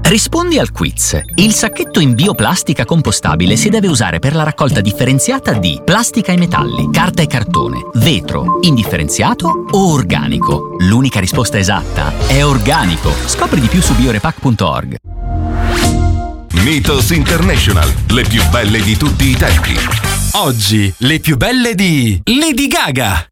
Rispondi al quiz. Il sacchetto in bioplastica compostabile si deve usare per la raccolta differenziata di plastica e metalli, carta e cartone, vetro, indifferenziato o organico. L'unica risposta esatta è organico. Scopri di più su biorepack.org. Mythos International, le più belle di tutti i tempi. Oggi le più belle di Lady Gaga.